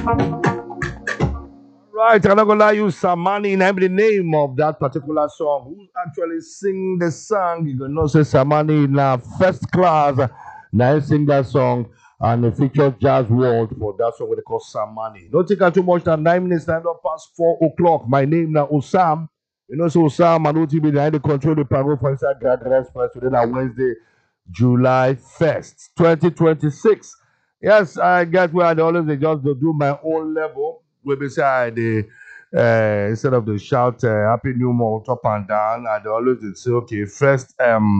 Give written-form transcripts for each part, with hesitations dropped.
Right, I'm not gonna lie you, Samani, name the name of that particular song. Who actually sing the song? You gonna know say Samani na first class. Now sing that song and the feature Jazz World for that song what they call Samani. Don't take out too much time. 9 minutes, time up past 4 o'clock. My name now Osam. You know, so Osam and OTB behind the control the parole for inside Grand Express today on Wednesday, July 1st, 2026. Yes, I get where I always they just do my own level. We beside the instead of the shout happy new month up and down, I always they say okay, first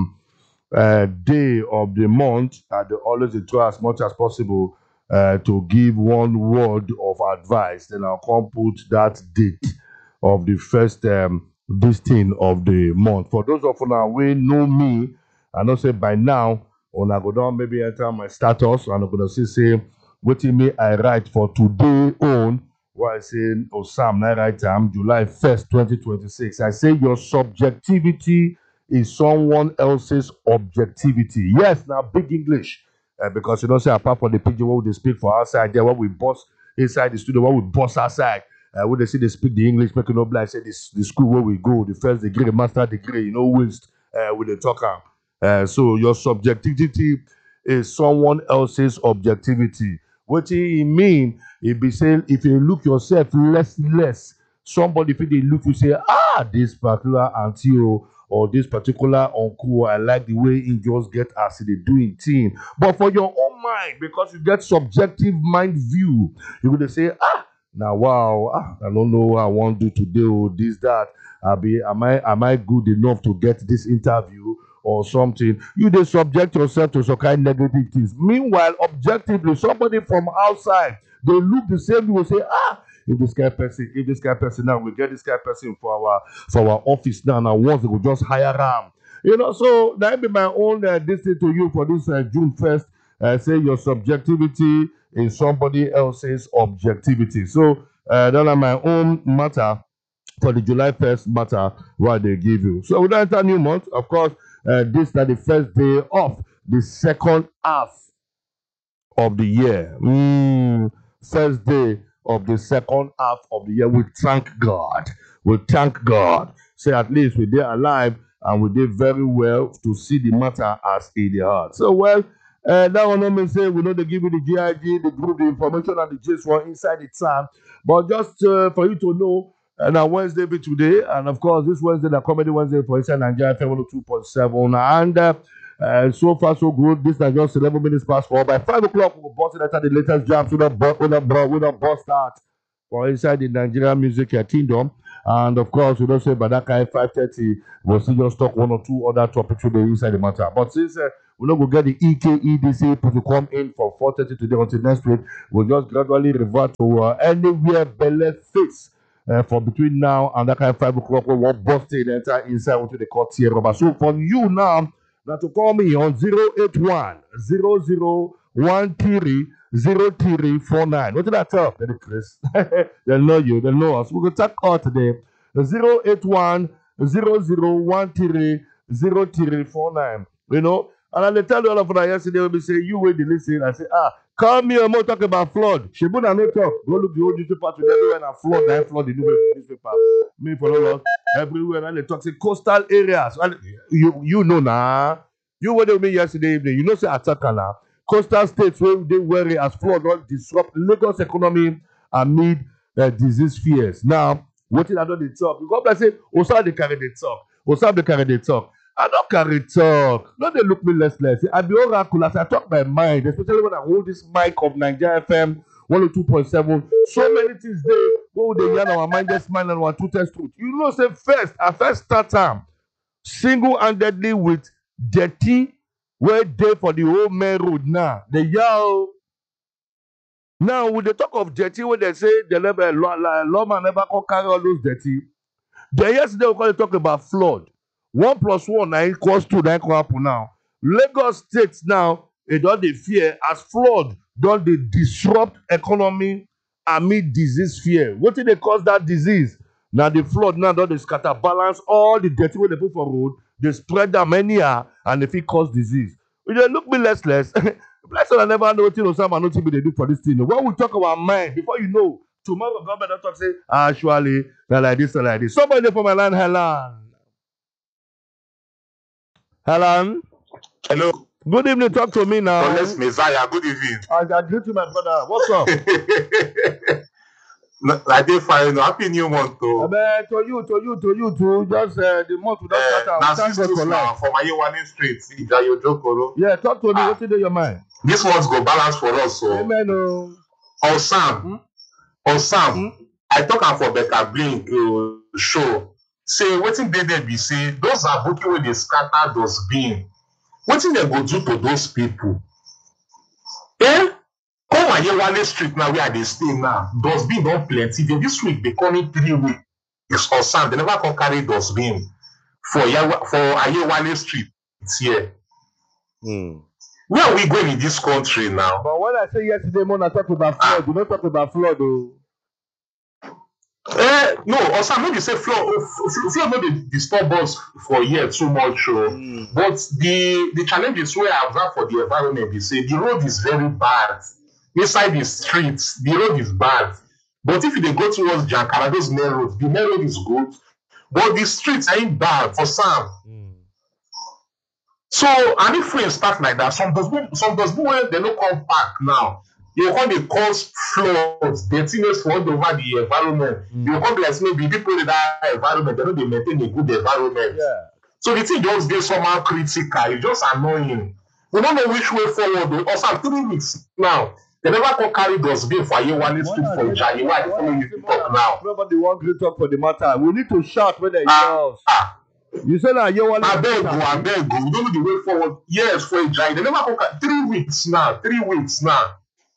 day of the month, I always they try as much as possible to give one word of advice. Then I'll come put that date of the first this thing of the month. For those of you now we know me, I know say by now, when I go down maybe enter my status and I'm gonna say what me I write for today on what I say oh Sam I write July 1st, 2026. I say your subjectivity is someone else's objectivity. Yes, now big English. Because you know, say apart from the picture what they speak for outside there, what we boss inside the studio, what we boss outside. When they see they speak the English, making up like say this the school where we go, the first degree, the master degree, you know, waste with the talker. So your subjectivity is someone else's objectivity. What he mean? It be saying if you look yourself less, somebody if they look you say, this particular auntie or this particular uncle, I like the way he just get as they do in team. But for your own mind, because you get subjective mind view, you're gonna say, now wow, I don't know what I want to do today or this, that. Am I good enough to get this interview? Or something, you they subject yourself to some kind of negative things. Meanwhile, objectively, somebody from outside, they look the same, you will say, if this guy person now, we get this guy person for our office now, and once they will just hire him. You know, so that be my own this thing to you for this June 1st. Say your subjectivity is somebody else's objectivity. So that are my own matter for the July 1st matter what they give you. So we don't enter new month. Of course, this is the first day of the second half of the year. First day of the second half of the year. We thank God. We thank God. Say at least we did alive and we did very well to see the matter as in the heart. So well, that one not mean say we know they give you the GIG, the group, the information and the gist one inside the time. But just for you to know, now Wednesday be today, and of course this Wednesday, the comedy Wednesday for Inside Nigeria FM 102.7, and so far so good. This is just 11 minutes past 4. By 5 o'clock, we'll bust it at the latest jams with a bust start for Inside the Nigerian Music Kingdom. And of course, we don't say by that kind 5:30, we'll still just talk one or two other topics today inside the matter. But since we're not going to get the EKEDC to come in from 4:30 today until next week, we'll just gradually revert to anywhere Belle fits. For between now and that kind of 5 o'clock, we will bust it enter inside into the court here. So for you now, to call me on 081 0013 0349. What did I tell? Then Chris. They'll know you, they'll know us. We're going to talk out today. 081 0013 0349. You know, and I tell you all of that yesterday, we'll be saying, you wait the listen. I say, call me and more talk about flood. Shibuna no talk. Go look the old newspaper today everywhere and flood, that flood the new newspaper. Me for all everywhere and they talk say coastal areas. And you know now. You were with me yesterday evening. You know say attacker now. Coastal states where they worry as flood will disrupt Lagos economy amid disease fears. Now, what did I do the talk? Because I say, Osa they carry the talk. Osa they carry the talk. I don't carry talk. No, they look me less. I be oracle as I talk my mind, especially when I hold this mic of Nigeria FM 102.7. So many things there. What would they yarn our mind just smile and one two test truth. You know, say first, I first start time single-handedly with dirty where they for the whole main road now. The yell. Now, with the talk of dirty, when they say the lawman never can carry all those dirty, then yesterday we going to talk about flood. 1 plus 1 now equals 2 that can happen now. Lagos State now, it don't they fear as flood, don't they disrupt economy amid disease fear. What did they cause that disease? Now the flood now don't they scatter balance all the dirty way they put for road, they spread them anyhow, and if it cause disease. They look me less. Blessed I never know what Osama nothing they do for this thing. When we talk about mind, before you know, tomorrow government don't talk say, actually, they're like this, they're like this. Somebody for my line, Helen. Helen. Hello. Good evening, talk to me now. Bless Messiah, good evening. I greet you, my brother. What's up? I did fine. Happy new month, though. To you too. Just the month without start. Now, thank God for life. For my Yewanin Street, Ijayo Jokoro. Yeah, talk to me. What's in your mind? This one's go balance for us. So. Amen. Osam, I talk am for better blink show. Say, wetin dey there be say those are booking wey dey scatter those being. Wetin dem go do to those people? Come Ayewale Street now where I dey stay now. Dustbin don plenty. This week dey coming 3 weeks or some. They never come carry dustbin for Ayewale Street. It's here. Where are we going in this country now? But when I say yesterday morning, I talk about flood. You don't talk about flood, though. No, Osam, maybe say flood no dey disturb us for here too much. But the challenges wey I observe for the environment is say the road is very bad. Inside the streets, the road is bad. But if you dey go towards Jankara, those main roads, the main road is good. But the streets ain't bad for some. So, and if we start like that, some does when they no come back now. You come dey cause floods, dirtiness for all over the environment. You come be like maybe people in that environment, they don't dey maintain a good environment. Yeah. So the thing just dey somehow critical. It's just annoying. We don't know which way forward. Also, 3 weeks now. They never come carry dustbin for Ayewale Street for January. Why they follow you to talk now? Nobody wants to talk for the matter. We need to shout when they yell. You say that Ayewale. I beg you. We don't know the way forward. Yes, for January. They never come 3 weeks now. 3 weeks now.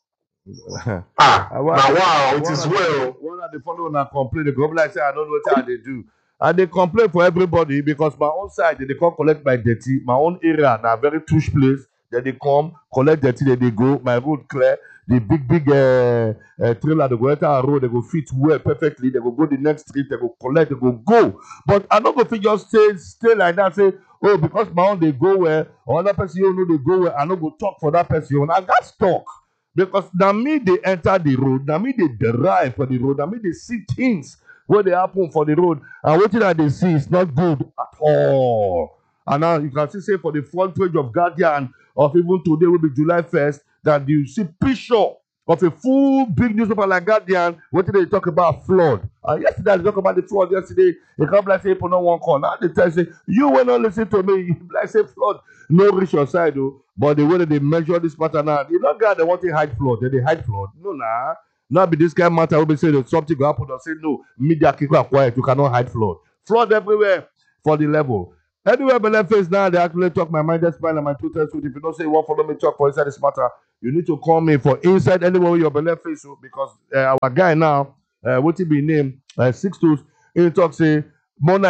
Wow, it is well. One of the following and complain. The government say I don't know what they do. And they complain for everybody because my own side they come collect my dirty. My own area na very touch place. Then they come collect dirty. Then they go. My road clear. The big trailer they go enter a road. They go fit well perfectly. They go the next street. They go collect. They go. But I don't go fit just stay like that. Say oh because my own they go where or other person you know they go where. I don't go talk for that person. I got talk. Because now me they enter the road, now me they drive for the road, now me they see things where they happen for the road, and what that they see is not good at all. And now you can see say for the front page of Guardian of even today will be July 1st, that you see picture of a full big newspaper like Guardian, what did they talk about flood? Yesterday they talk about the flood yesterday, they come like say people no one call. Now they tell say, you will not listen to me, like say flood, no reach your side though. But the way that they measure this matter now, you know, God, they want to hide flood. They hide flood. No, not be this kind of matter. Will be saying that something will happen. Or say no, media keep quiet. You cannot hide flood. Flood everywhere for the level. Anywhere but left face now, they actually talk my mind, that's mine, and my 2 times. If you don't say you want follow me talk for inside this matter, you need to call me for inside anywhere with your belly face. Because our guy now, what he be named 6 he talk say Mona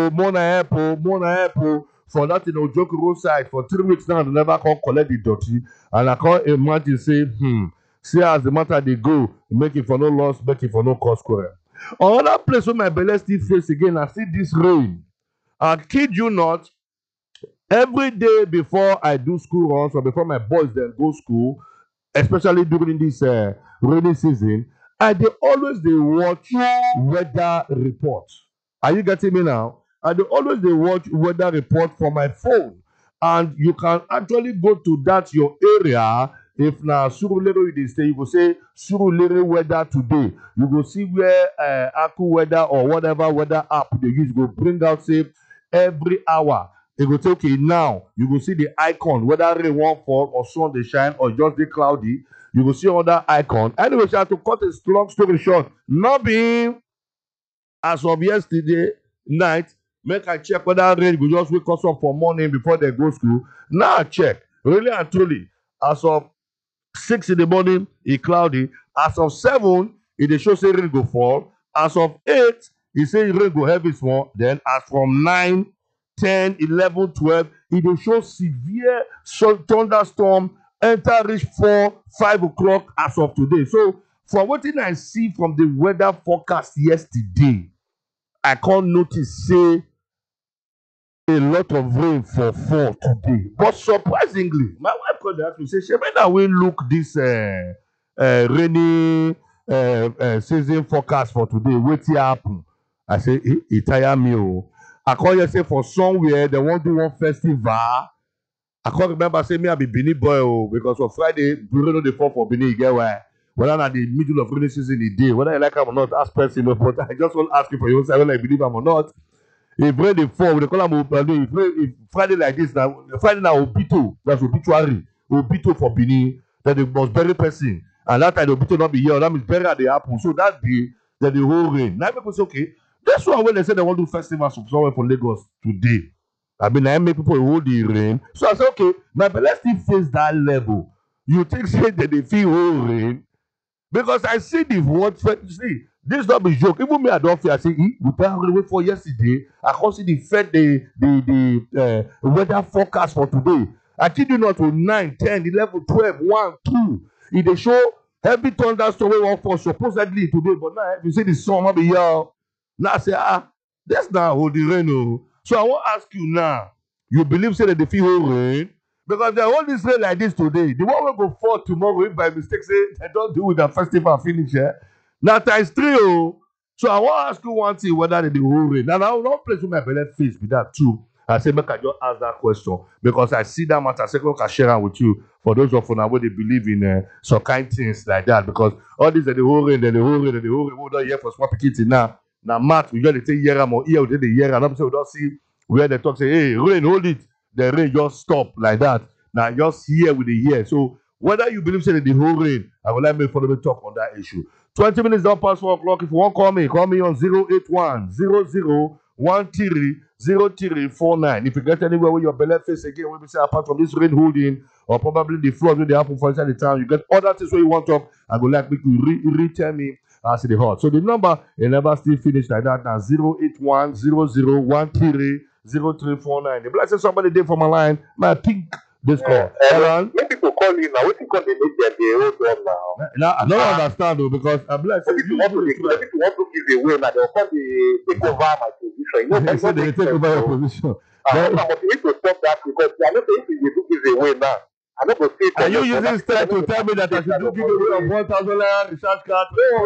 Apple. For that in Ojoku roadside for 3 weeks now, they never come collect the dirty. And I can't imagine say, see as the matter they go, make it for no loss, make it for no cost quarrel. Another place where my belly still face again, I see this rain. I kid you not, every day before I do school runs or before my boys then go school, especially during this rainy season, they always watch weather reports. Are you getting me now? And they always watch weather report from my phone. And you can actually go to that your area. If now Surulere you stay, you go say Surulere weather today. You go see where Aku weather or whatever weather app they use go bring out say every hour. They go say okay now you go see the icon whether rain won't fall or sun they shine or just be cloudy. You will see other icon. Anyway, I have to cut a long story short. Not being as of yesterday night. Make I check whether rain will just wake us up for morning before they go school. Now I check. Really and truly, as of 6 in the morning, it's cloudy. As of 7, it shows say rain go fall. As of 8, it says rain go heavy small. Then as from 9, 10, 11, 12, it shows severe thunderstorm enter reach 4, 5 o'clock as of today. So from what I see from the weather forecast yesterday, I can't notice say a lot of rain for fall today. But surprisingly, my wife call they ask me, say, when now we look this rainy season forecast for today, what's happen? I say, it tire me. Oh. I call you say for somewhere they want to do one festival. I can't remember say me I be Benin boy oh, because on Friday we don't know the fall for Benin. You get why? Whether at the middle of rainy season the day, whether you like him or not, ask person. But I just want to ask you for your side whether I believe him or not. If rain dey fall, we dey call am if Friday like this now, Friday na obito, that's obituary, obito for Benin. Then they must bury person, and that time the obito not be here, that means burial dey happen. So that day, then the whole rain. Now people say okay, that's why when they say they want to do festivals somewhere for Lagos today. I mean, I make people hold the rain. So I say okay, but let's still face that level. You think say that they feel whole rain? Because I see the word, see, this not be joke. Even me, I don't feel. I say, we pay wait for yesterday. I can't see the weather forecast for today. I kid you not to 9, 10, 11, 12, 1, 2. If they show heavy thunderstorm we want for supposedly today, but now if you see the sun, maybe here. Now I say, that's not hold the rain. Oh. So I want to ask you now. You believe say that they feel whole rain? Because they hold this rain like this today. The one will go fall tomorrow if by mistake say they don't do with the festival finish. Now times 3 oh. So I want to ask you one thing whether they whole rain. Now I will not place with my belly face with that too. I say make I just ask that question because I see that matter. I say I can share it with you for those of you now where they believe in some kind things like that. Because all these are the whole rain, then the whole rain, then the whole rain. We don't hear for small kids now. Now math we just say year or year we the year and we don't see where they talk say hey rain hold it. The rain just stop like that. Now just here with the year. So whether you believe say the whole rain, I will let me follow me talk on that issue. 20 minutes down past 4 o'clock. If you want call me on 081 0013 0349. If you get anywhere where your belly face again, we say apart from this rain holding or probably the flood when they happen for inside the town, you get other things where you want to talk. I go like me to tell me as the hot. So the number it never still finish like that now 081 0013 0349. If I say somebody there for my line, my pink this call. Many people call you now. What you call they make their own one now? Now I don't understand though because I'm like if you want to give away now, they'll come they take over my position. You know, they say they take over your position. But you need to stop that because I know if you do give away now, I'm not going to say. Are you using strength to tell me that I should do give away of 1,000 recharge card?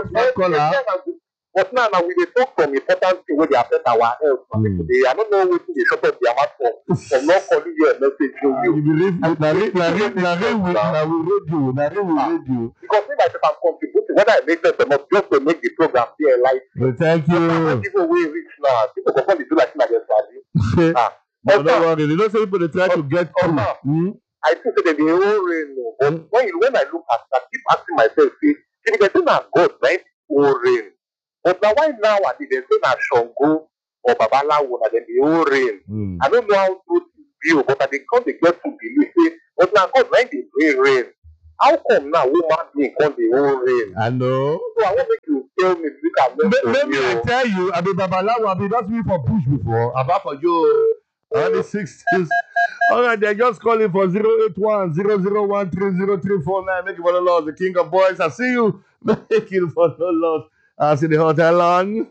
But now we dey talk from important thing wey dey affect our health. I don't know wetin dey shut up their mouth from not calling you a message to you. You believe na we radio. Because if I am contributing, whether I make sense or not, just to make the program feel like. Thank you. People wey reach now, people go come dey do like na dem sabi. No, don't worry. You know, some people they try to get through. I think that the whole rain. But when I look at that, I keep asking myself, see, if the thing are God, right? Whole rain. But now why now I didn't say na Shango or Babalawo na dem the whole rain. I don't know how to view, but I come they get to believe say, but now God when they bring rain. How come now woman being come the whole rain? I know. So I want make you tell me maybe I tell you, I be Babalawo, I be just me for push before. About for you. On the 60s. Alright, they're just calling for 081 0013 0349. Make it for the Lord, the King of Boys. I see you. Make it for the Lord. I see the hotel on.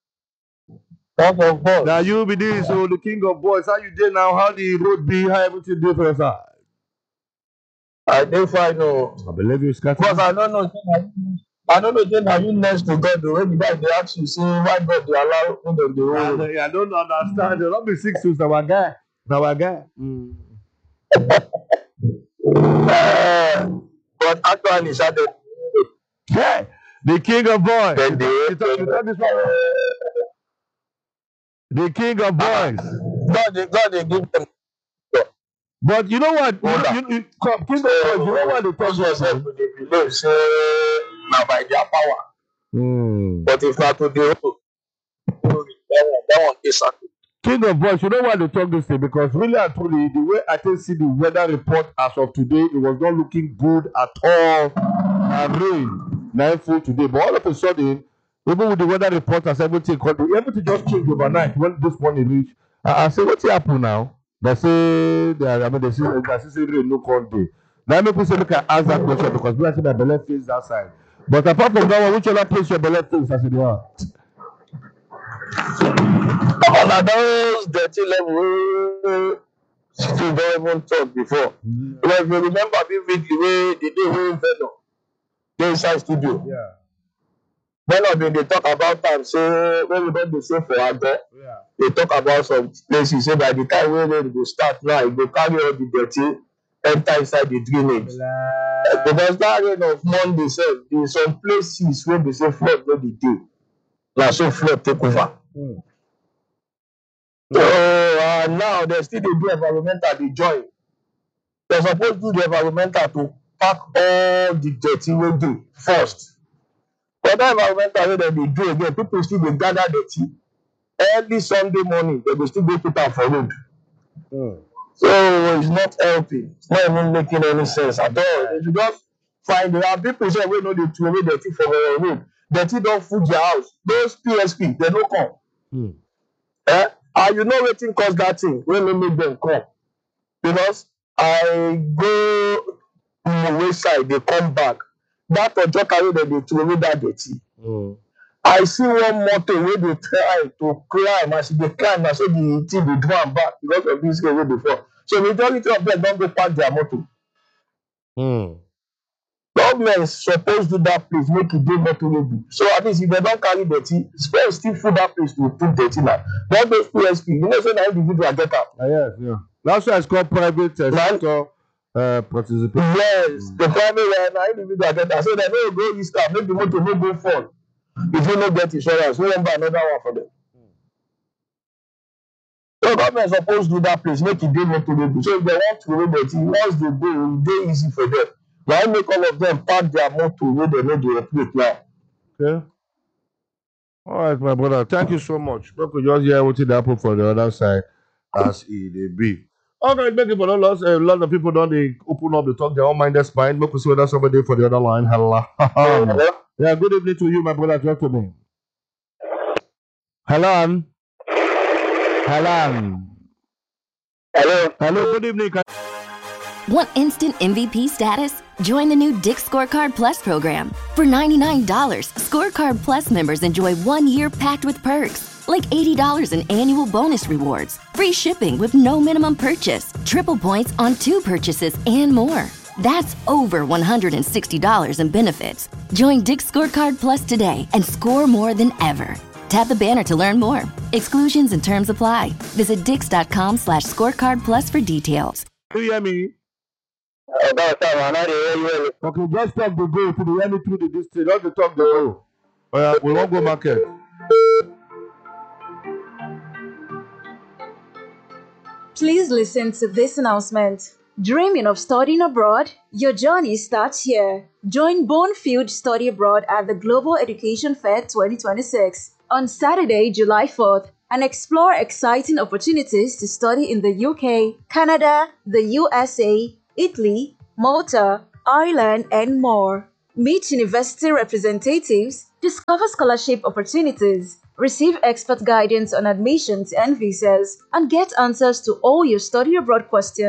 Now you be this, so the King of Boys. How you did now? How the road be? How everything do for your side? I don't find no. I believe you, Scott. Because I don't know. I don't know then are you next to God the way the guy they ask you say why God they allow them the whole. I don't understand. There not be 6 years now, our guy. But actually, yeah, the King of Boys. The King of Boys. God they give them. But you know what? King of Boys, you know what the person believe say now by their power. But if not to the that one is King of Boys, you know why they talk this thing? Because really and truly, the way I can see the weather report as of today, it was not looking good at all. And rain, nightfall today. But all of a sudden, even with the weather report as everything just changed overnight when this morning reached. I say, what's happening now? They say they say rain no come. Now people say look, I ask that question because we are saying my belly face that side. But apart from that one, which other place your belly face as it was? On those dirty level Still don't even talk before. Mm. If you remember vividly wey the day wey Venom dey inside studio, Yeah. Venom bin dey talk about am say when we don dey say for Ado, Yeah. dey talk about some places say by the time wey rain go start now, e go carry all the dirty enter inside the drainage. Because that rain of Monday sef, dey some places wey be say flood no dey dey. Na so flood take over. Mm. So now dem still dey do environmental dey join. Dem suppose do the environmental to pack all the dirty wey dey first. But that environmental wey dem dey do again, people still dey gather dirty. Early Sunday morning, dem go still go put am for road. Mm. So it's not helping. It's not even making any sense at all. They should just find there are people say wey no dey throw away dirty for road. Dirty don full their house. Those PSP, they no come. Mm. And you know wetin cause that thing wey no make them come? Because I go Mowe side, dey come back. That Ojota wey dem dey throw away that dirty. Mm. I see one motor wey dey try to climb. As e dey climb, na so the thing dey do am back because of this rain wey dey fall. So majority of them don go park their motor. Mm. Government suppose do that place make e dey motorable. So at least if dem don carry dirty, space still full that place to put dirty now. Not those PSP, you know say na individual get am. Yes, yeah. That's why it's called private sector participation. Yes, the private na individual get am. So dem no go risk am make the motor no go fall. If you no get insurance, no wan buy another one for them. So government suppose do that place make e dey motorable. So if dem want to away dirty, once they go, e dey easy for them. Na im make all of them park their motor wey dem no dey operate now. Okay. All right, my brother. Thank you so much. Make we just hear wetin dey happen for the other side as e dey be. Okay, make it for not lost. A lot of people don't they open up to talk their own minded spine. Make we see whether somebody for the other line. Hello. Yeah, good evening to you, my brother. Talk to me. Hello. Hello. Hello. Good evening. Want instant MVP status? Join the new Dick Scorecard Plus program. For $99, Scorecard Plus members enjoy 1 year packed with perks, like $80 in annual bonus rewards, free shipping with no minimum purchase, triple points on 2 purchases, and more. That's over $160 in benefits. Join Dick Scorecard Plus today and score more than ever. Tap the banner to learn more. Exclusions and terms apply. Visit dix.com/scorecard plus for details. Do you hear me? Okay, just talk the go to the hear me through the distance. Just the talk the go. Oh yeah, we won't go market. Please listen to this announcement. Dreaming of studying abroad? Your journey starts here. Join Bonefield Study Abroad at the Global Education Fair 2026 on Saturday, July 4th, and explore exciting opportunities to study in the UK, Canada, the USA, Italy, Malta, Ireland, and more. Meet university representatives, discover scholarship opportunities, receive expert guidance on admissions and visas, and get answers to all your study abroad questions.